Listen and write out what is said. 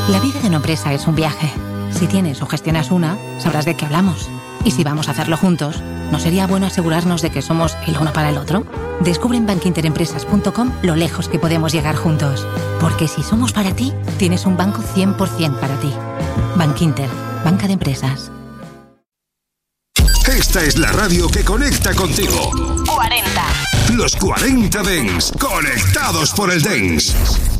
La vida de una empresa es un viaje. Si tienes o gestionas una, sabrás de qué hablamos. Y si vamos a hacerlo juntos, ¿no sería bueno asegurarnos de que somos el uno para el otro? Descubre en bankinterempresas.com lo lejos que podemos llegar juntos. Porque si somos para ti, tienes un banco 100% para ti. Bankinter, banca de empresas. Esta es la radio que conecta contigo. 40. Los 40 Dance, conectados por el Dance.